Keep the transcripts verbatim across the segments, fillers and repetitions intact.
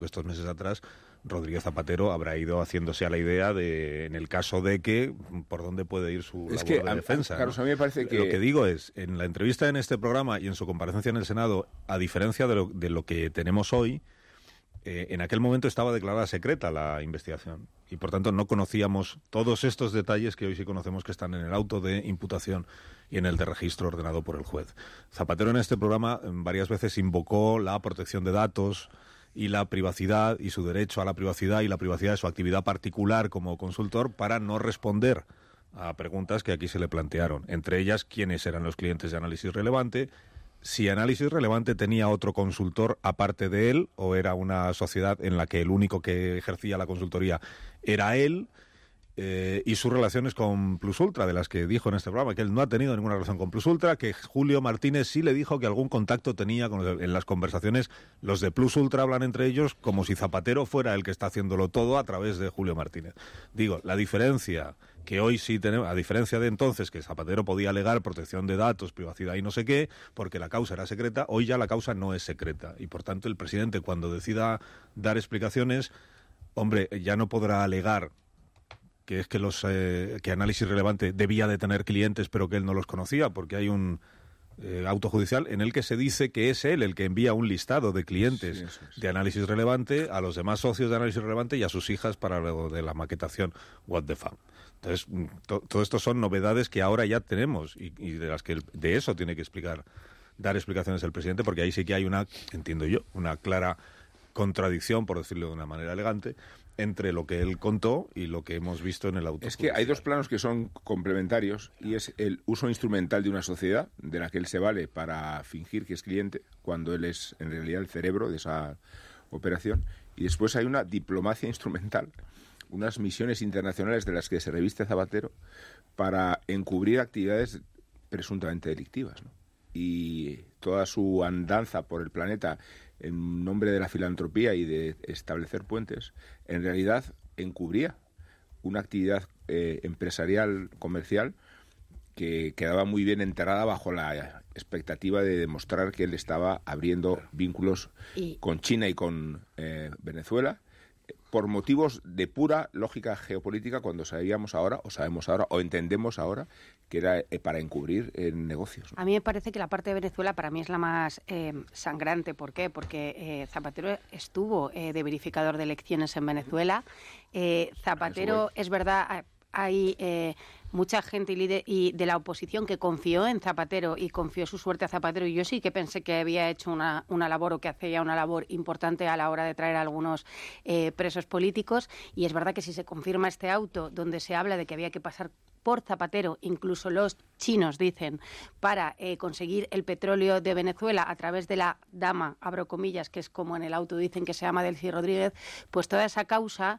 estos meses atrás, Rodríguez Zapatero habrá ido haciéndose a la idea de, en el caso de que, por dónde puede ir su es labor que, de a, defensa. A, Carlos, ¿no? a mí me parece que... Lo que digo es, en la entrevista en este programa y en su comparecencia en el Senado, a diferencia de lo, de lo que tenemos hoy, eh, en aquel momento estaba declarada secreta la investigación y, por tanto, no conocíamos todos estos detalles que hoy sí conocemos que están en el auto de imputación y en el de registro ordenado por el juez. Zapatero en este programa varias veces invocó la protección de datos y la privacidad y su derecho a la privacidad y la privacidad de su actividad particular como consultor para no responder a preguntas que aquí se le plantearon, entre ellas quiénes eran los clientes de Análisis Relevante, si Análisis Relevante tenía otro consultor aparte de él o era una sociedad en la que el único que ejercía la consultoría era él, eh, y sus relaciones con Plus Ultra, de las que dijo en este programa que él no ha tenido ninguna relación con Plus Ultra, que Julio Martínez sí le dijo que algún contacto tenía con los, en las conversaciones. Los de Plus Ultra hablan entre ellos como si Zapatero fuera el que está haciéndolo todo a través de Julio Martínez. Digo, la diferencia que hoy sí tenemos, a diferencia de entonces que Zapatero podía alegar protección de datos, privacidad y no sé qué, porque la causa era secreta, hoy ya la causa no es secreta y por tanto el presidente, cuando decida dar explicaciones, hombre, ya no podrá alegar que es que los eh, que Análisis Relevante debía de tener clientes pero que él no los conocía, porque hay un eh, auto judicial en el que se dice que es él el que envía un listado de clientes sí, eso, sí. de Análisis Relevante a los demás socios de Análisis Relevante y a sus hijas para lo de la maquetación What the Fuck. Entonces, to, todo esto son novedades que ahora ya tenemos y, y de las que el, de eso tiene que explicar, dar explicaciones el presidente, porque ahí sí que hay una, entiendo yo, una clara contradicción, por decirlo de una manera elegante, entre lo que él contó y lo que hemos visto en el auto. Es que hay dos planos que son complementarios y es el uso instrumental de una sociedad de la que él se vale para fingir que es cliente cuando él es en realidad el cerebro de esa operación, y después hay una diplomacia instrumental, unas misiones internacionales de las que se reviste Zapatero para encubrir actividades presuntamente delictivas, ¿no? Y toda su andanza por el planeta en nombre de la filantropía y de establecer puentes, en realidad encubría una actividad eh, empresarial, comercial, que quedaba muy bien enterrada bajo la expectativa de demostrar que él estaba abriendo vínculos y... con China y con eh, Venezuela, por motivos de pura lógica geopolítica, cuando sabíamos ahora, o sabemos ahora, o entendemos ahora, que era eh, para encubrir eh, negocios, ¿no? A mí me parece que la parte de Venezuela para mí es la más eh, sangrante. ¿Por qué? Porque eh, Zapatero estuvo eh, de verificador de elecciones en Venezuela. Eh, Zapatero, es verdad, hay eh, mucha gente y, líder, y de la oposición que confió en Zapatero y confió su suerte a Zapatero, y yo sí que pensé que había hecho una, una labor o que hacía una labor importante a la hora de traer a algunos eh, presos políticos, y es verdad que si se confirma este auto donde se habla de que había que pasar por Zapatero, incluso los chinos dicen, para eh, conseguir el petróleo de Venezuela a través de la dama, abro comillas, que es como en el auto dicen que se llama Delcy Rodríguez, pues toda esa causa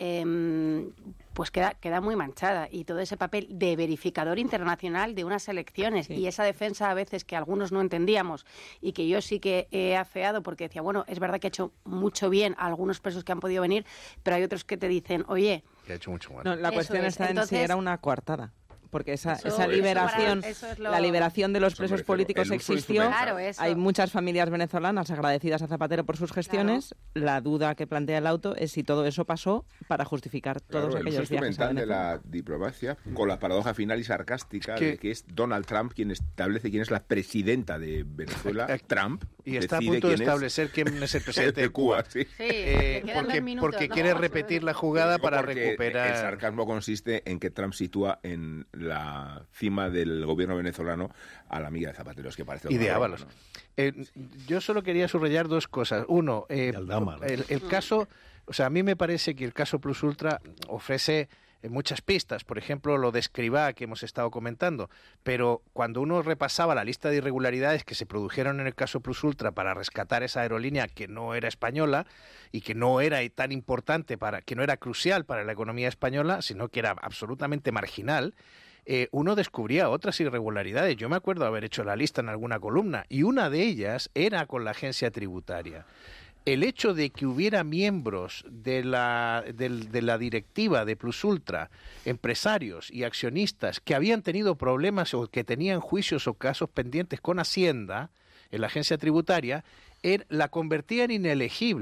eh, pues queda, queda muy manchada, y todo ese papel de verificador internacional de unas elecciones sí. y esa defensa a veces que algunos no entendíamos y que yo sí que he afeado porque decía, bueno, es verdad que ha hecho mucho bien a algunos presos que han podido venir, pero hay otros que te dicen, oye... Que ha hecho mucho mal. No, la cuestión es. está en Entonces, si era una coartada. Porque esa, eso, esa liberación, eso para, eso lo... la liberación de los presos políticos existió. Claro, hay muchas familias venezolanas agradecidas a Zapatero por sus gestiones. Claro. La duda que plantea el auto es si todo eso pasó para justificar todos claro, aquellos viajes a Venezuela. El uso instrumental de la diplomacia, con la paradoja final y sarcástica ¿Qué? de que es Donald Trump quien establece quién es la presidenta de Venezuela. Trump y está a punto de establecer es... quién es el presidente de Cuba. Sí, sí eh, porque minutos, porque no, quiere no, repetir la jugada no, para recuperar. El sarcasmo consiste en que Trump sitúa en la cima del gobierno venezolano a la amiga de Zapatero, es que parece... Y de Ábalos. ¿No? Eh, yo solo quería subrayar dos cosas. Uno, eh, Aldama, ¿no? el, el caso, o sea, a mí me parece que el caso Plus Ultra ofrece muchas pistas, por ejemplo, lo de Escrivá que hemos estado comentando, pero cuando uno repasaba la lista de irregularidades que se produjeron en el caso Plus Ultra para rescatar esa aerolínea que no era española y que no era tan importante, para que no era crucial para la economía española, sino que era absolutamente marginal, Eh, uno descubría otras irregularidades. Yo me acuerdo haber hecho la lista en alguna columna y una de ellas era con la agencia tributaria. El hecho de que hubiera miembros de la, de, de la directiva de Plus Ultra, empresarios y accionistas que habían tenido problemas o que tenían juicios o casos pendientes con Hacienda en la agencia tributaria, er, la convertía en inelegible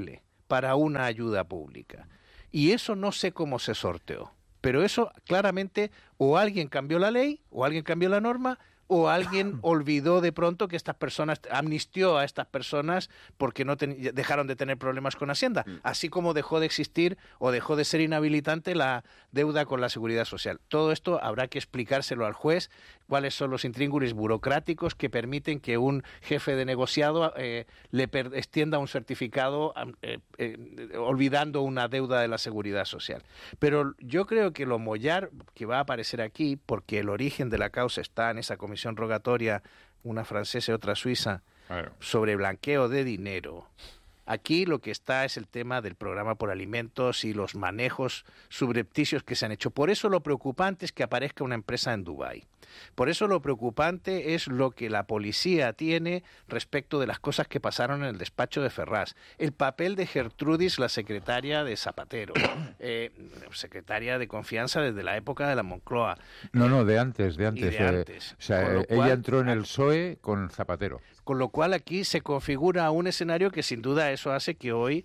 para una ayuda pública. Y eso no sé cómo se sorteó. Pero eso claramente o alguien cambió la ley, o alguien cambió la norma, o alguien olvidó de pronto que estas personas, amnistió a estas personas porque no ten, dejaron de tener problemas con Hacienda, así como dejó de existir o dejó de ser inhabilitante la deuda con la Seguridad Social. Todo esto habrá que explicárselo al juez, cuáles son los intríngulis burocráticos que permiten que un jefe de negociado eh, le per, extienda un certificado eh, eh, olvidando una deuda de la Seguridad Social. Pero yo creo que lo mollar que va a aparecer aquí, porque el origen de la causa está en esa comisión rogatoria, una francesa y otra suiza, claro, sobre blanqueo de dinero. Aquí lo que está es el tema del programa por alimentos y los manejos subrepticios que se han hecho. Por eso lo preocupante es que aparezca una empresa en Dubái. Por eso lo preocupante es lo que la policía tiene respecto de las cosas que pasaron en el despacho de Ferraz. El papel de Gertrudis, la secretaria de Zapatero, eh, secretaria de confianza desde la época de la Moncloa. No, no, de antes, de antes. De antes. Eh, o sea, ella cual, entró en el P S O E con Zapatero. Con lo cual aquí se configura un escenario que sin duda eso hace que hoy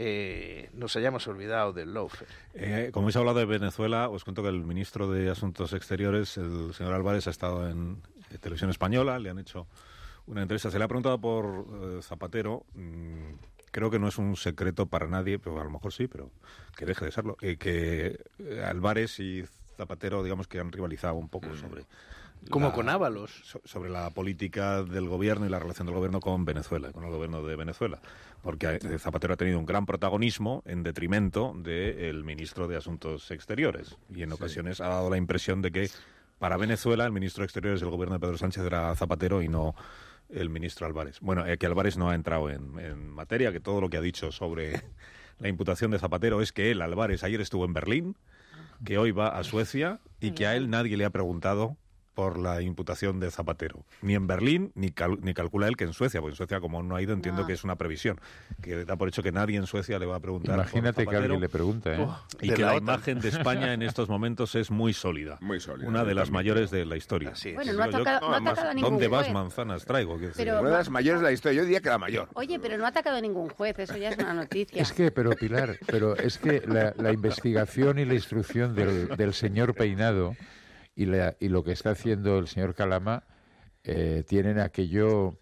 eh, nos hayamos olvidado del lawfare. Eh, como habéis hablado de Venezuela, os cuento que el ministro de Asuntos Exteriores, el señor Álvarez, ha estado en, en Televisión Española, le han hecho una entrevista, se le ha preguntado por eh, Zapatero, mmm, creo que no es un secreto para nadie, pero a lo mejor sí, pero que deje de serlo, eh, que eh, Álvarez y Zapatero, digamos que han rivalizado un poco sobre... Como la, con Ábalos. So, sobre la política del gobierno y la relación del gobierno con Venezuela, con el gobierno de Venezuela. Porque Zapatero ha tenido un gran protagonismo en detrimento del ministro de Asuntos Exteriores. Y en ocasiones sí. ha dado la impresión de que para Venezuela el ministro de Exteriores del gobierno de Pedro Sánchez era Zapatero y no el ministro Álvarez. Bueno, eh, que Álvarez no ha entrado en, en materia, que todo lo que ha dicho sobre la imputación de Zapatero es que él, Álvarez, ayer estuvo en Berlín, que hoy va a Suecia y que a él nadie le ha preguntado por la imputación de Zapatero. Ni en Berlín, ni, cal, ni calcula él que en Suecia, porque en Suecia, como no ha ido, entiendo no. que es una previsión, que da por hecho que nadie en Suecia le va a preguntar. Imagínate por que alguien le pregunte, ¿eh? Oh, y que la, la imagen de España en estos momentos es muy sólida. Muy sólida. Una de las mayores de la historia. Así es. Bueno, no ha atacado, yo, no no, ha atacado a ningún ¿Dónde juez? vas, manzanas traigo? Pero, una de las mayores de la historia, yo diría que la mayor. Oye, pero no ha atacado a ningún juez, eso ya es una noticia. Es que, pero Pilar, pero es que la, la investigación y la instrucción del, del señor Peinado y, la, y lo que está haciendo el señor Calama eh, tienen aquello,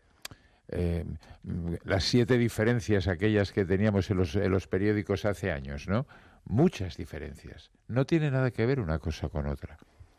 eh, las siete diferencias aquellas que teníamos en los, en los periódicos hace años, ¿no? Muchas diferencias. No tiene nada que ver una cosa con otra.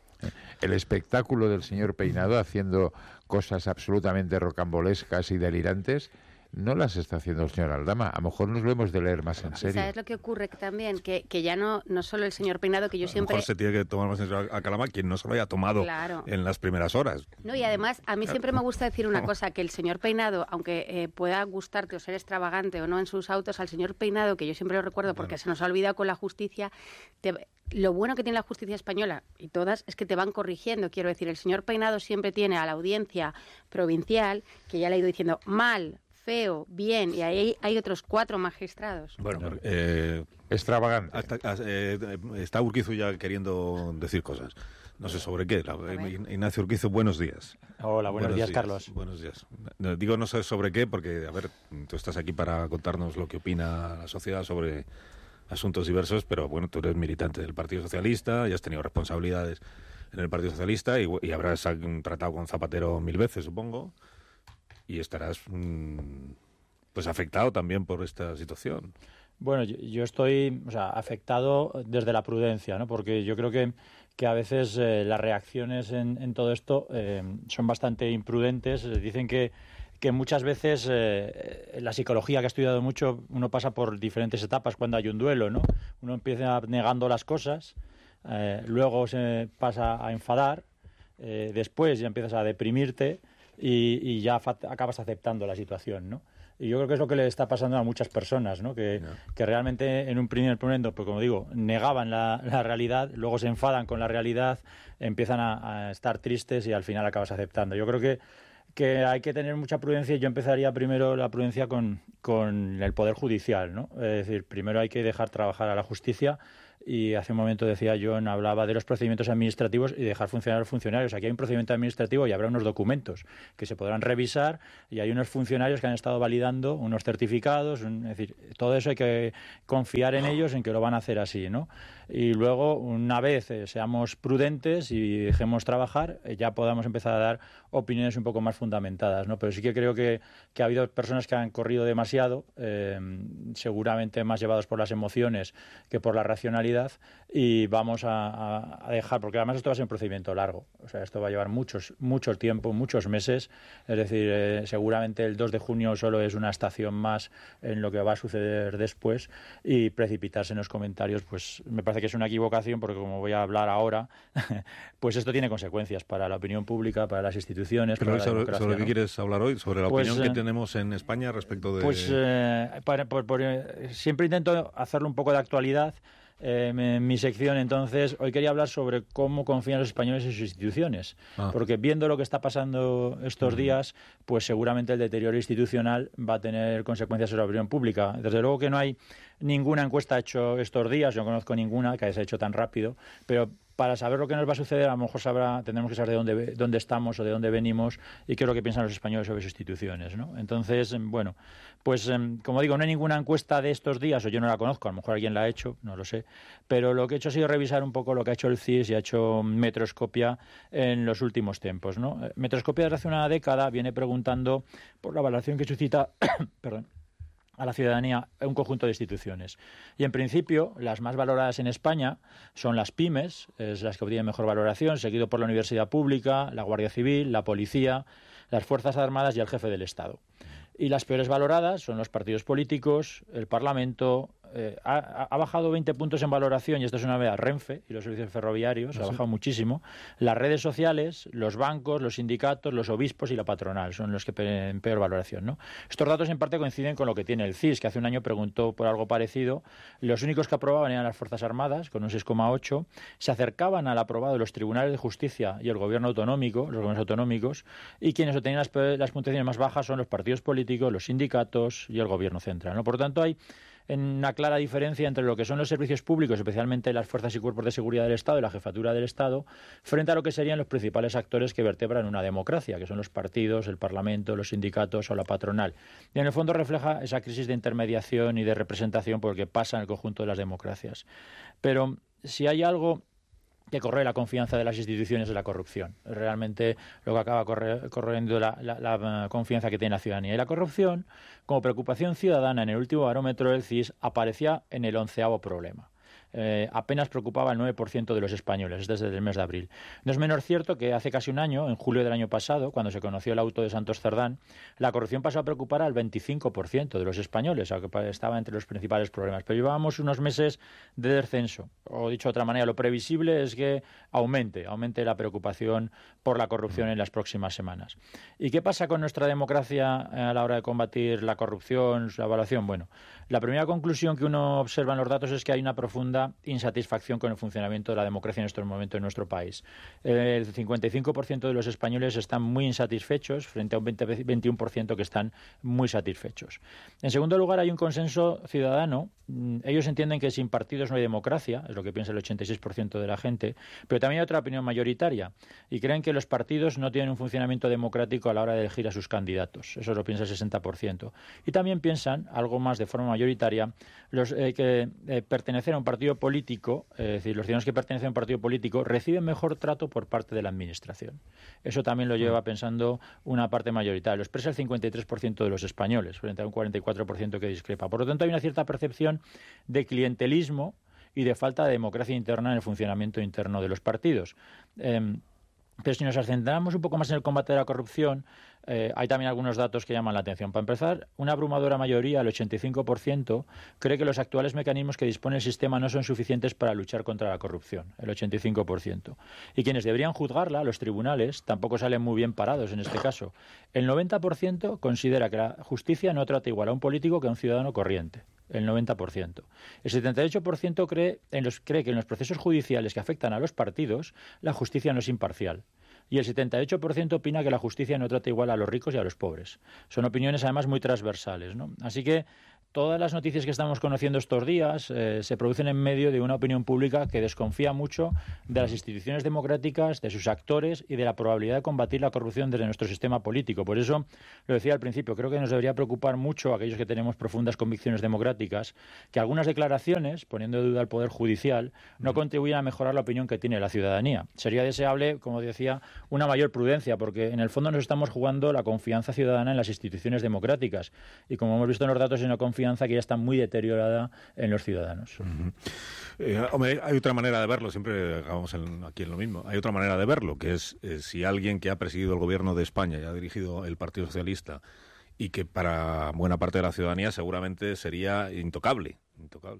El espectáculo del señor Peinado haciendo cosas absolutamente rocambolescas y delirantes no las está haciendo el señor Aldama. A lo mejor nos lo hemos de leer más en serio. ¿Sabes lo que ocurre también? Que, que ya no, no solo el señor Peinado, que yo a siempre... A lo mejor se tiene que tomar más en serio a Calama quien no se lo haya tomado claro. en las primeras horas. No, y además, a mí claro. siempre me gusta decir una cosa, que el señor Peinado, aunque eh, pueda gustarte o ser extravagante o no en sus autos, al señor Peinado, que yo siempre lo recuerdo porque bueno. se nos ha olvidado con la justicia, te, lo bueno que tiene la justicia española, y todas, es que te van corrigiendo. Quiero decir, el señor Peinado siempre tiene a la audiencia provincial, que ya le ha ido diciendo mal, feo, bien, y ahí hay otros cuatro magistrados. Bueno, eh, extravagante. Hasta, eh, está Urquizu ya queriendo decir cosas. No sé sobre qué. La, Ignacio Urquizu, buenos días. Hola, buenos, buenos días, días, Carlos. Buenos días. Digo no sé sobre qué porque, a ver, tú estás aquí para contarnos lo que opina la sociedad sobre asuntos diversos, pero bueno, tú eres militante del Partido Socialista y has tenido responsabilidades en el Partido Socialista y, y habrás tratado con Zapatero mil veces, supongo. Y estarás mmm, pues afectado también por esta situación. Bueno, yo, yo estoy o sea, afectado desde la prudencia, ¿no? Porque yo creo que, que a veces eh, las reacciones en, en todo esto eh, son bastante imprudentes. Dicen que, que muchas veces eh, la psicología, que ha estudiado mucho, uno pasa por diferentes etapas cuando hay un duelo, ¿no? Uno empieza negando las cosas, eh, luego se pasa a enfadar, eh, después ya empiezas a deprimirte, Y, y ya acabas aceptando la situación, ¿no? Y yo creo que es lo que le está pasando a muchas personas, ¿no? Que, no. que realmente en un primer momento, pues como digo, negaban la, la realidad, luego se enfadan con la realidad, empiezan a, a estar tristes y al final acabas aceptando. Yo creo que, que hay que tener mucha prudencia. Yo empezaría primero la prudencia con, con el Poder Judicial, ¿no? Es decir, primero hay que dejar trabajar a la justicia. Y hace un momento decía John, hablaba de los procedimientos administrativos y dejar funcionar a los funcionarios. Aquí hay un procedimiento administrativo y habrá unos documentos que se podrán revisar y hay unos funcionarios que han estado validando unos certificados. Un, es decir, todo eso hay que confiar en ellos, en que lo van a hacer así, ¿no? Y luego, una vez eh, seamos prudentes y dejemos trabajar, eh, ya podamos empezar a dar opiniones un poco más fundamentadas, ¿no? Pero sí que creo que, que ha habido personas que han corrido demasiado, eh, seguramente más llevados por las emociones que por la racionalidad, y vamos a, a dejar, porque además esto va a ser un procedimiento largo, o sea, esto va a llevar muchos, mucho tiempo, muchos meses, es decir, eh, seguramente el dos de junio solo es una estación más en lo que va a suceder después, y precipitarse en los comentarios, pues me parece que es una equivocación, porque como voy a hablar ahora, pues esto tiene consecuencias para la opinión pública, para las instituciones, Pero para sobre, la democracia, ¿sobre ¿no? qué quieres hablar hoy? ¿Sobre la Pues, opinión eh, que tenemos en España respecto de...? Pues eh, para, por, por, eh, siempre intento hacerlo un poco de actualidad. Eh, en mi sección, entonces, hoy quería hablar sobre cómo confían los españoles en sus instituciones, Ah. porque viendo lo que está pasando estos Mm. días, pues seguramente el deterioro institucional va a tener consecuencias sobre la opinión pública. Desde luego que no hay ninguna encuesta hecho estos días, yo no conozco ninguna que se haya hecho tan rápido, pero para saber lo que nos va a suceder, a lo mejor sabrá, tendremos que saber de dónde, dónde estamos o de dónde venimos y qué es lo que piensan los españoles sobre sus instituciones, ¿no? Entonces, bueno, pues como digo, no hay ninguna encuesta de estos días, o yo no la conozco, a lo mejor alguien la ha hecho, no lo sé, pero lo que he hecho ha sido revisar un poco lo que ha hecho el C I S y ha hecho Metroscopia en los últimos tiempos, ¿no? Metroscopia desde hace una década viene preguntando por la valoración que suscita, perdón, a la ciudadanía un conjunto de instituciones. Y en principio, las más valoradas en España son las pymes, es las que obtienen mejor valoración, seguido por la universidad pública, la Guardia Civil, la policía, las Fuerzas Armadas y el jefe del Estado. Y las peores valoradas son los partidos políticos, el Parlamento. Eh, ha, ha bajado veinte puntos en valoración, y esto es una novedad, Renfe y los servicios ferroviarios, ¿Ah, ha bajado sí? muchísimo. Las redes sociales, los bancos, los sindicatos, los obispos y la patronal son los que en peor valoración, ¿no? Estos datos en parte coinciden con lo que tiene el C I S, que hace un año preguntó por algo parecido. Los únicos que aprobaban eran las Fuerzas Armadas, con un seis coma ocho. Se acercaban al aprobado de los tribunales de justicia y el gobierno autonómico, los gobiernos autonómicos, y quienes obtenían las, las puntuaciones más bajas son los partidos políticos, los sindicatos y el gobierno central, ¿no? Por lo tanto, hay en una clara diferencia entre lo que son los servicios públicos, especialmente las fuerzas y cuerpos de seguridad del Estado y la jefatura del Estado, frente a lo que serían los principales actores que vertebran una democracia, que son los partidos, el Parlamento, los sindicatos o la patronal. Y en el fondo refleja esa crisis de intermediación y de representación por que pasa en el conjunto de las democracias. Pero si hay algo que corroe la confianza de las instituciones de la corrupción. Realmente lo que acaba corre, corroyendo la, la, la confianza que tiene la ciudadanía. Y la corrupción, como preocupación ciudadana en el último barómetro del C I S, aparecía en el onceavo problema. Eh, apenas preocupaba al nueve por ciento de los españoles desde el mes de abril. No es menos cierto que hace casi un año, en julio del año pasado, cuando se conoció el auto de Santos Cerdán, la corrupción pasó a preocupar al veinticinco por ciento de los españoles, aunque estaba entre los principales problemas. Pero llevábamos unos meses de descenso. O dicho de otra manera, lo previsible es que aumente, aumente la preocupación por la corrupción en las próximas semanas. ¿Y qué pasa con nuestra democracia a la hora de combatir la corrupción, su evaluación? Bueno, la primera conclusión que uno observa en los datos es que hay una profunda insatisfacción con el funcionamiento de la democracia en estos momentos en nuestro país. El cincuenta y cinco por ciento de los españoles están muy insatisfechos frente a un veinte, veintiuno por ciento que están muy satisfechos. En segundo lugar, hay un consenso ciudadano. Ellos entienden que sin partidos no hay democracia, es lo que piensa el ochenta y seis por ciento de la gente, pero también hay otra opinión mayoritaria y creen que los partidos no tienen un funcionamiento democrático a la hora de elegir a sus candidatos. Eso lo piensa el sesenta por ciento. Y también piensan, algo más de forma mayoritaria, los, eh, que eh, pertenecer a un partido político, es decir, los ciudadanos que pertenecen a un partido político reciben mejor trato por parte de la administración. Eso también lo lleva pensando una parte mayoritaria. Lo expresa el cincuenta y tres por ciento de los españoles, frente a un cuarenta y cuatro por ciento que discrepa. Por lo tanto, hay una cierta percepción de clientelismo y de falta de democracia interna en el funcionamiento interno de los partidos. Eh, Pero si nos centramos un poco más en el combate de la corrupción, eh, hay también algunos datos que llaman la atención. Para empezar, una abrumadora mayoría, el ochenta y cinco por ciento, cree que los actuales mecanismos que dispone el sistema no son suficientes para luchar contra la corrupción, el ochenta y cinco por ciento. Y quienes deberían juzgarla, los tribunales, tampoco salen muy bien parados en este caso. El noventa por ciento considera que la justicia no trata igual a un político que a un ciudadano corriente. El noventa por ciento. El setenta y ocho por ciento cree, en los, cree que en los procesos judiciales que afectan a los partidos, la justicia no es imparcial. y el setenta y ocho por ciento opina que la justicia no trata igual a los ricos y a los pobres. Son opiniones además muy transversales, ¿no? Así que todas las noticias que estamos conociendo estos días eh, se producen en medio de una opinión pública que desconfía mucho de las instituciones democráticas, de sus actores y de la probabilidad de combatir la corrupción desde nuestro sistema político. Por eso, lo decía al principio, creo que nos debería preocupar mucho a aquellos que tenemos profundas convicciones democráticas que algunas declaraciones, poniendo en duda al Poder Judicial, no contribuyen a mejorar la opinión que tiene la ciudadanía. Sería deseable, como decía, una mayor prudencia, porque en el fondo nos estamos jugando la confianza ciudadana en las instituciones democráticas. Y como hemos visto en los datos, es una confianza que ya está muy deteriorada en los ciudadanos. Uh-huh. eh, hombre, hay otra manera de verlo, siempre acabamos en, aquí en lo mismo. Hay otra manera de verlo, que es eh, si alguien que ha presidido el gobierno de España y ha dirigido el Partido Socialista y que para buena parte de la ciudadanía seguramente sería intocable, intocable.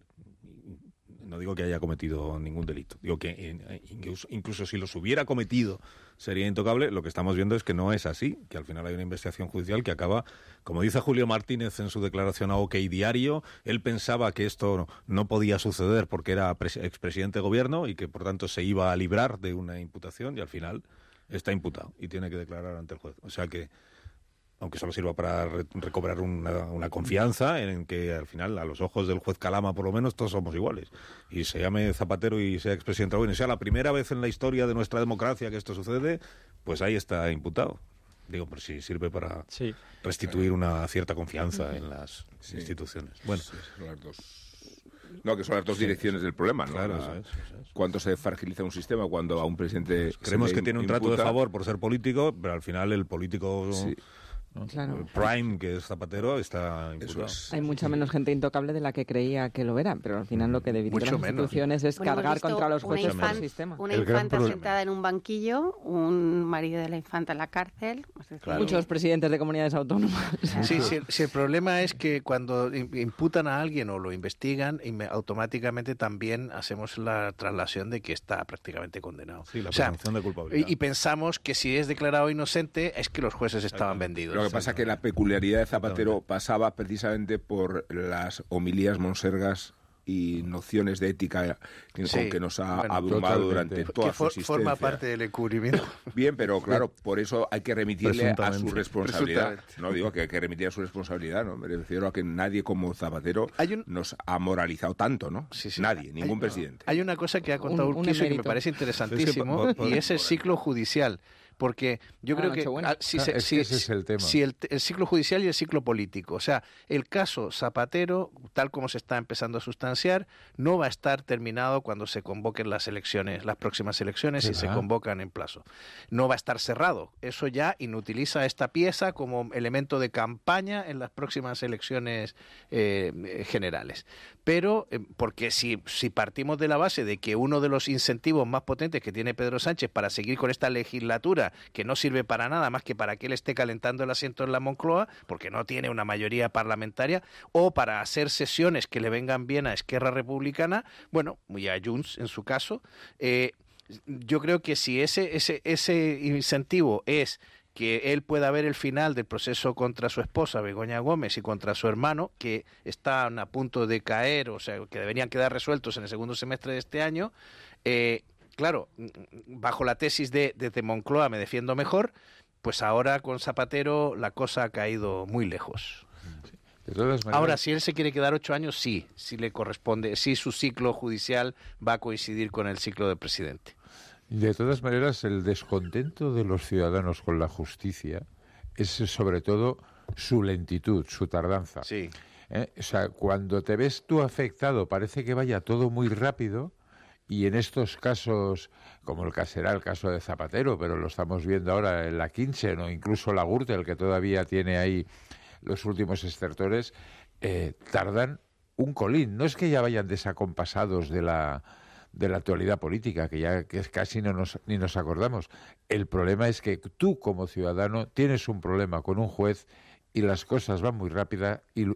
No digo que haya cometido ningún delito, digo que incluso, incluso si los hubiera cometido sería intocable. Lo que estamos viendo es que no es así, que al final hay una investigación judicial que acaba, como dice Julio Martínez en su declaración a OK Diario, él pensaba que esto no, no podía suceder porque era pres- expresidente de gobierno y que por tanto se iba a librar de una imputación y al final está imputado y tiene que declarar ante el juez. O sea que, aunque solo sirva para re- recobrar una, una confianza en que al final, a los ojos del juez Calama por lo menos, todos somos iguales. Y se llame Zapatero y sea expresidente y sea la primera vez en la historia de nuestra democracia que esto sucede, pues ahí está imputado. Digo, por si sirve para sí. restituir una cierta confianza en las sí. instituciones. Bueno, sí, son las dos. No, que son las dos direcciones del problema, ¿no? Claro, La, eso es, eso es. Cuando se fragiliza un sistema, cuando a un presidente creemos que tiene un imputa, trato de favor por ser político, pero al final el político sí. ¿no? Claro. El Prime, que es Zapatero, está imputado. Es. Hay mucha menos gente intocable de la que creía que lo era, pero al final lo que deberían las instituciones es bueno, cargar contra los jueces infan, del sistema. Una el infanta sentada en un banquillo, un marido de la infanta en la cárcel. Es decir, claro. Muchos presidentes de comunidades autónomas. Sí, sí, sí, el problema es que cuando imputan a alguien o lo investigan, automáticamente también hacemos la traslación de que está prácticamente condenado. Sí, la o sea, presunción de culpabilidad. Y, y pensamos que si es declarado inocente es que los jueces estaban vendidos. Lo que pasa es que la peculiaridad de Zapatero pasaba precisamente por las homilías monsergas y nociones de ética con sí, que nos ha bueno, abrumado durante toda su existencia. Forma parte del encubrimiento. Bien, pero claro, por eso hay que remitirle a su responsabilidad. No digo que hay que remitir a su responsabilidad, ¿no? Me refiero a que nadie como Zapatero un... nos ha moralizado tanto, ¿no? Sí, sí. Nadie, ningún hay, presidente. Hay una cosa que ha contado un, Urquizo un que me parece interesantísimo, es que, y es el ciclo judicial. Porque yo ah, creo que bueno. si, ah, se, es si, que ese es el tema. si el, el ciclo judicial y el ciclo político, o sea, el caso Zapatero, tal como se está empezando a sustanciar, no va a estar terminado cuando se convoquen las elecciones, las próximas elecciones, si se convocan en plazo. No va a estar cerrado. Eso ya inutiliza esta pieza como elemento de campaña en las próximas elecciones eh, generales. Pero, eh, porque si, si partimos de la base de que uno de los incentivos más potentes que tiene Pedro Sánchez para seguir con esta legislatura, que no sirve para nada más que para que él esté calentando el asiento en la Moncloa, porque no tiene una mayoría parlamentaria, o para hacer sesiones que le vengan bien a Esquerra Republicana, bueno, y a Junts en su caso, eh, yo creo que si ese, ese, ese incentivo es que él pueda ver el final del proceso contra su esposa, Begoña Gómez, y contra su hermano, que están a punto de caer, o sea, que deberían quedar resueltos en el segundo semestre de este año, eh, claro, bajo la tesis de desde Moncloa me defiendo mejor, pues ahora con Zapatero la cosa ha caído muy lejos. Sí. De todas maneras... Ahora, si él se quiere quedar ocho años, sí, sí le corresponde, sí su ciclo judicial va a coincidir con el ciclo del presidente. De todas maneras, el descontento de los ciudadanos con la justicia es sobre todo su lentitud, su tardanza. Sí. ¿Eh? O sea, cuando te ves tú afectado, parece que vaya todo muy rápido, y en estos casos, como el que será el caso de Zapatero, pero lo estamos viendo ahora en la Kinchen o incluso la Gürtel, que todavía tiene ahí los últimos estertores, eh, tardan un colín. No es que ya vayan desacompasados de la... de la actualidad política, que ya que casi no nos, ni nos acordamos. El problema es que tú, como ciudadano, tienes un problema con un juez y las cosas van muy rápidas y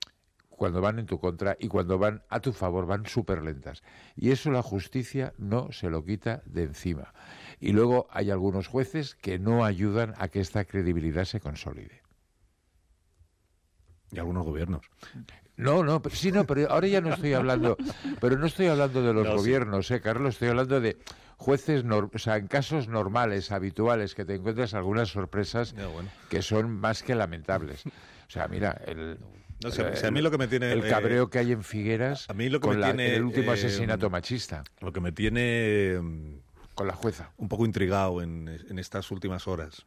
cuando van en tu contra y cuando van a tu favor van súper lentas. Y eso la justicia no se lo quita de encima. Y luego hay algunos jueces que no ayudan a que esta credibilidad se consolide. Y algunos gobiernos. No, no, pero, sí, no, pero ahora ya no estoy hablando, pero no estoy hablando de los No, gobiernos, sí. eh, Carlos, estoy hablando de jueces, nor, o sea, en casos normales, habituales, que te encuentras algunas sorpresas no, bueno. que son más que lamentables. O sea, mira, el... No sé, o sea, a mí lo que me tiene... El cabreo eh, que hay en Figueras a mí lo que con me la, tiene, el último eh, asesinato machista. Lo que me tiene... Con la jueza. Un poco intrigado en, en estas últimas horas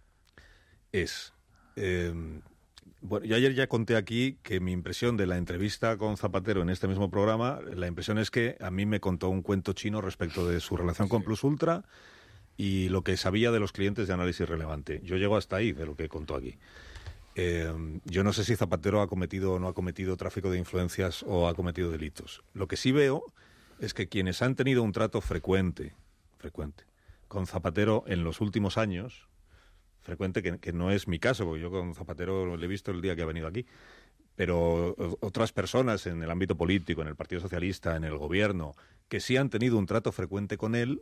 es... Eh, bueno, yo ayer ya conté aquí que mi impresión de la entrevista con Zapatero en este mismo programa, la impresión es que a mí me contó un cuento chino respecto de su relación con Plus Ultra y lo que sabía de los clientes de análisis relevante. Yo llego hasta ahí de lo que contó aquí. Eh, yo no sé si Zapatero ha cometido o no ha cometido tráfico de influencias o ha cometido delitos. Lo que sí veo es que quienes han tenido un trato frecuente, frecuente con Zapatero en los últimos años, frecuente que, que no es mi caso, porque yo con Zapatero le he visto el día que ha venido aquí, pero otras personas en el ámbito político, en el Partido Socialista, en el gobierno, que sí han tenido un trato frecuente con él,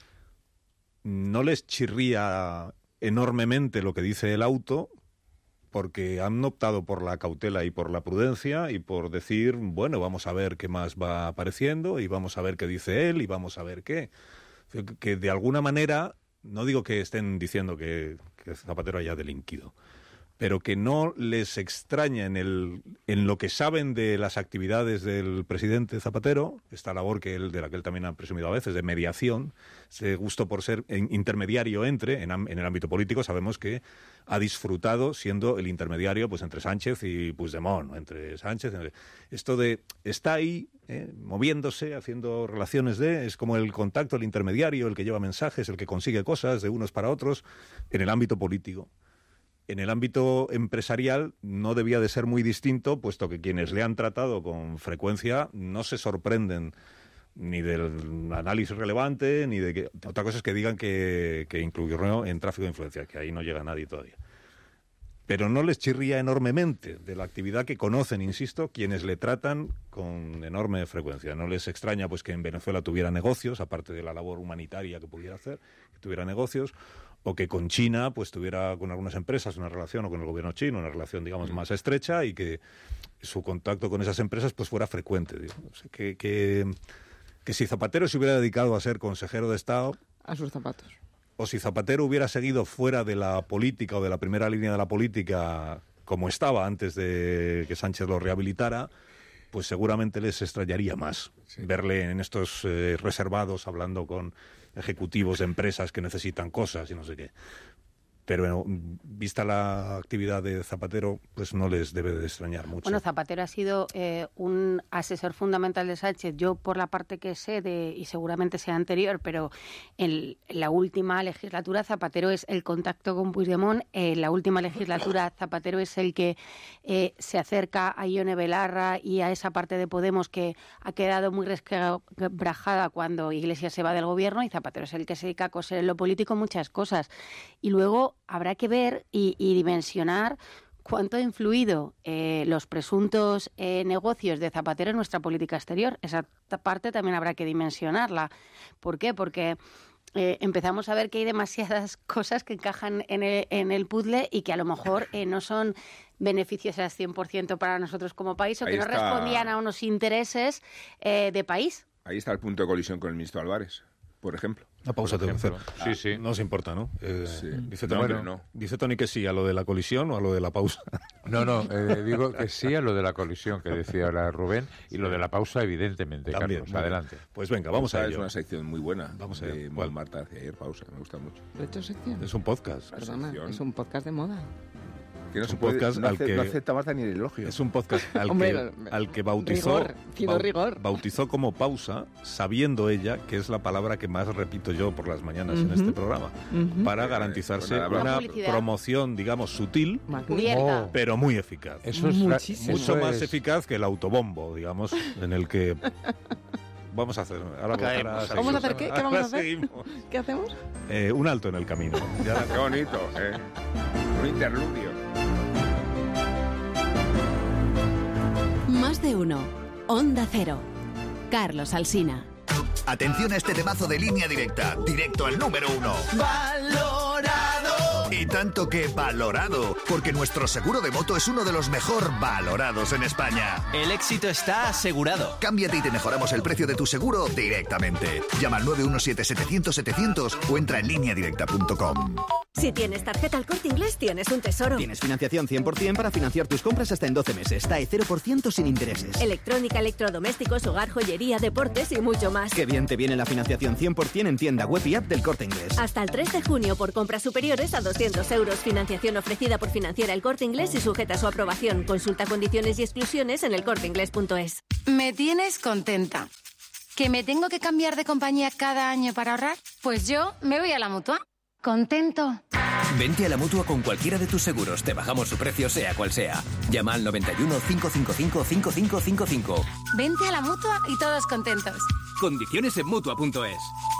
no les chirría enormemente lo que dice el auto, porque han optado por la cautela y por la prudencia y por decir, bueno, vamos a ver qué más va apareciendo y vamos a ver qué dice él y vamos a ver qué. Que de alguna manera, no digo que estén diciendo que, que Zapatero haya delinquido, pero que no les extraña en, el, en lo que saben de las actividades del presidente Zapatero, esta labor que él, de la que él también ha presumido a veces, de mediación, ese gusto por ser intermediario entre, en, en el ámbito político, sabemos que ha disfrutado siendo el intermediario pues entre Sánchez y Puigdemont, ¿no? entre Sánchez... Entre, esto de, está ahí, eh, moviéndose, haciendo relaciones de, es como el contacto, el intermediario, el que lleva mensajes, el que consigue cosas de unos para otros, en el ámbito político. En el ámbito empresarial no debía de ser muy distinto, puesto que quienes le han tratado con frecuencia no se sorprenden ni del análisis relevante, ni de que... Otra cosa es que digan que, que incluyó en tráfico de influencia, que ahí no llega nadie todavía. Pero no les chirría enormemente de la actividad que conocen, insisto, quienes le tratan con enorme frecuencia. No les extraña pues que en Venezuela tuviera negocios, aparte de la labor humanitaria que pudiera hacer, que tuviera negocios, o que con China pues tuviera con algunas empresas una relación, o con el gobierno chino una relación, digamos, más estrecha, y que su contacto con esas empresas pues fuera frecuente. Digo. O sea, que, que, que si Zapatero se hubiera dedicado a ser consejero de Estado... A sus zapatos. O si Zapatero hubiera seguido fuera de la política o de la primera línea de la política como estaba antes de que Sánchez lo rehabilitara, pues seguramente les extrañaría más sí. verle en estos eh, reservados hablando con ejecutivos de empresas que necesitan cosas y no sé qué. Pero vista la actividad de Zapatero, pues no les debe de extrañar mucho. Bueno, Zapatero ha sido eh, un asesor fundamental de Sánchez. Yo, por la parte que sé, de y seguramente sea anterior, pero en la última legislatura Zapatero es el contacto con Puigdemont. En la última legislatura Zapatero es el que eh, se acerca a Ione Belarra y a esa parte de Podemos que ha quedado muy resquebrajada cuando Iglesias se va del gobierno, y Zapatero es el que se dedica a coser en lo político muchas cosas. Y luego habrá que ver y, y dimensionar cuánto ha influido eh, los presuntos eh, negocios de Zapatero en nuestra política exterior. Esa parte también habrá que dimensionarla. ¿Por qué? Porque eh, empezamos a ver que hay demasiadas cosas que encajan en el, en el puzzle y que a lo mejor eh, no son beneficiosas cien por ciento para nosotros como país, o que Ahí no está... respondían a unos intereses eh, de país. Ahí está el punto de colisión con el ministro Álvarez, por ejemplo. Una pausa tengo que hacer. Sí, sí. No os importa, ¿no? Eh, Sí. Dice, No, Tony, hombre, no. dice Tony que sí a lo de la colisión o a lo de la pausa. No, no, eh, digo que sí a lo de la colisión que decía ahora Rubén, y lo de la pausa, evidentemente, También, Carlos. muy bien. Adelante. Pues venga, vamos a Esa es ello. una sección muy buena Vamos a de ello. Mon ¿Cuál? Marta hacia ayer, pausa, me gusta mucho. ¿Lo he hecho sección? Es un podcast. Perdona, sección. es un podcast de moda. Que no Es se un puede, podcast no, al ace- que- no acepta Marta ni el elogio. Es un podcast al, Hombre, que, no, al que bautizó, rigor, pido rigor. bautizó como pausa, sabiendo ella que es la palabra que más repito yo por las mañanas en Ujú. este programa, Ujú. para garantizarse Pues nada, una publicidad. promoción, digamos, sutil, Magnífico. Cubierta. Oh. pero muy eficaz. Eso es Muchísimo. Mucho eso más es- eficaz que el autobombo, digamos, en el que... Vamos a hacer... Ahora, Caemos, ahora ¿Vamos a hacer qué? ¿Qué vamos a ahora hacer? seguimos. ¿Qué hacemos? Eh, un alto en el camino. Ya- Qué bonito, ¿eh? Un interludio. Más de uno. Onda Cero. Carlos Alsina. Atención a este temazo de Línea Directa, directo al número uno. Valorado. Y tanto que valorado, porque nuestro seguro de moto es uno de los mejor valorados en España. El éxito está asegurado. Cámbiate y te mejoramos el precio de tu seguro directamente. Llama al nueve uno siete, setecientos, setecientos o entra en línea directa punto com. Si tienes tarjeta El Corte Inglés, tienes un tesoro. Tienes financiación cien por ciento para financiar tus compras hasta en doce meses. T A E cero por ciento sin intereses. Electrónica, electrodomésticos, hogar, joyería, deportes y mucho más. Qué bien te viene la financiación cien por ciento en tienda web y app del Corte Inglés. Hasta el tres de junio por compras superiores a doscientos euros. Financiación ofrecida por Financiera El Corte Inglés y sujeta a su aprobación. Consulta condiciones y exclusiones en el corte inglés punto es. Me tienes contenta. ¿Que me tengo que cambiar de compañía cada año para ahorrar? Pues yo me voy a la Mutua. Contento. Vente a la Mutua con cualquiera de tus seguros. Te bajamos su precio sea cual sea. Llama al noventa y uno, cinco cinco cinco, cinco cinco cinco cinco. Vente a la Mutua y todos contentos. Condiciones en Mutua punto es.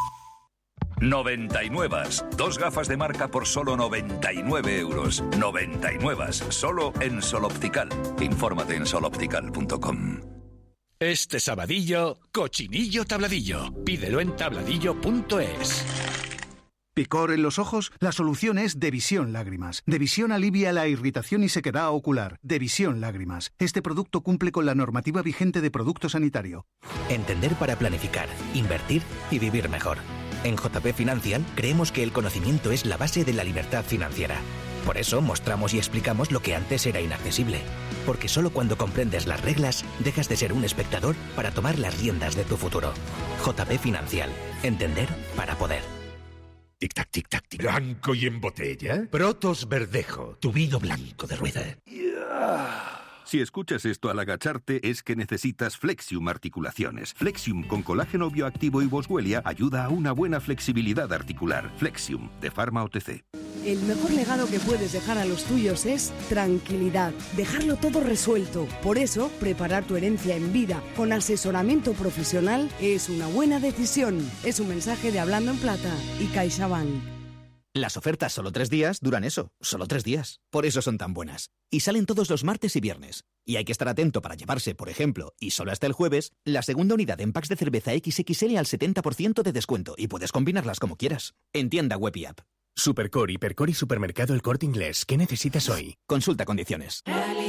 noventa y nueve. Dos gafas de marca por solo noventa y nueve euros. noventa y nueve. Solo en Sol Optical. Infórmate en sol optical punto com. Este sabadillo, cochinillo tabladillo. Pídelo en tabladillo punto es. ¿Picor en los ojos? La solución es Devisión Lágrimas. Devisión alivia la irritación y sequedad ocular. Devisión Lágrimas. Este producto cumple con la normativa vigente de producto sanitario. Entender para planificar, invertir y vivir mejor. En J P Financial creemos que el conocimiento es la base de la libertad financiera. Por eso mostramos y explicamos lo que antes era inaccesible. Porque solo cuando comprendes las reglas, dejas de ser un espectador para tomar las riendas de tu futuro. J P Financial. Entender para poder. Tic-tac, tic-tac, tic. Blanco y en botella. Protos Verdejo, tu vino blanco de rueda. Si escuchas esto al agacharte es que necesitas Flexium Articulaciones. Flexium con colágeno bioactivo y boswellia ayuda a una buena flexibilidad articular. Flexium, de Pharma O T C. El mejor legado que puedes dejar a los tuyos es tranquilidad, dejarlo todo resuelto. Por eso, preparar tu herencia en vida con asesoramiento profesional es una buena decisión. Es un mensaje de Hablando en Plata y CaixaBank. Las ofertas solo tres días duran eso, solo tres días. Por eso son tan buenas. Y salen todos los martes y viernes. Y hay que estar atento para llevarse, por ejemplo, y solo hasta el jueves, la segunda unidad en packs de cerveza equis equis ele al setenta por ciento de descuento. Y puedes combinarlas como quieras. En tienda web y app. Supercore, Hipercore y Supermercado El Corte Inglés. ¿Qué necesitas hoy? Consulta condiciones.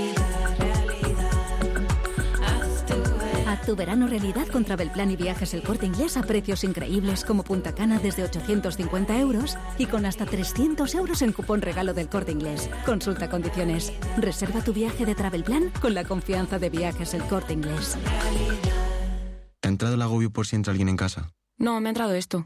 Haz tu verano realidad con Travelplan y Viajes El Corte Inglés a precios increíbles como Punta Cana desde ochocientos cincuenta euros y con hasta trescientos euros en cupón regalo del Corte Inglés. Consulta condiciones. Reserva tu viaje de Travelplan con la confianza de Viajes El Corte Inglés. ¿Te ha entrado el agobio por si entra alguien en casa? No, me ha entrado esto.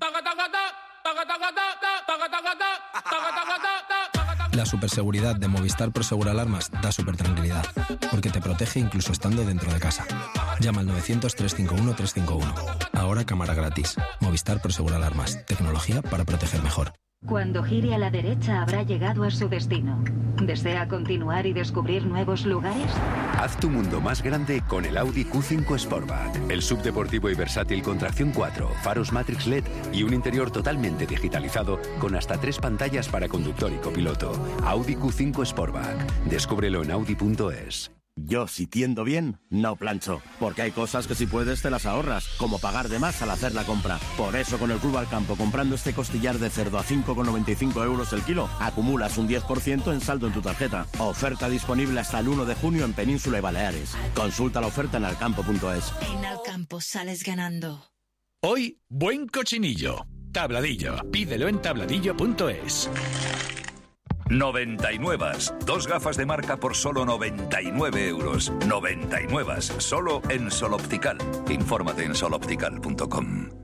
La superseguridad de Movistar Prosegur Alarmas da super tranquilidad, porque te protege incluso estando dentro de casa. Llama al novecientos, trescientos cincuenta y uno, trescientos cincuenta y uno. Ahora cámara gratis. Movistar Prosegur Alarmas. Tecnología para proteger mejor. Cuando gire a la derecha habrá llegado a su destino. ¿Desea continuar y descubrir nuevos lugares? Haz tu mundo más grande con el Audi Q cinco Sportback. El subdeportivo y versátil con tracción cuatro, faros Matrix L E D y un interior totalmente digitalizado con hasta tres pantallas para conductor y copiloto. Audi Q cinco Sportback. Descúbrelo en audi punto es. Yo, si tiendo bien, no plancho, porque hay cosas que si puedes te las ahorras, como pagar de más al hacer la compra. Por eso con el Club al Campo, comprando este costillar de cerdo a cinco con noventa y cinco euros el kilo, acumulas un diez por ciento en saldo en tu tarjeta. Oferta disponible hasta el uno de junio en Península y Baleares. Consulta la oferta en alcampo punto es. En Alcampo sales ganando. Hoy, buen cochinillo. Tabladillo. Pídelo en tabladillo punto es. noventa y nueve. Dos gafas de marca por solo noventa y nueve euros. noventa y nueve. Solo en Sol Optical. Infórmate en sol optical punto com.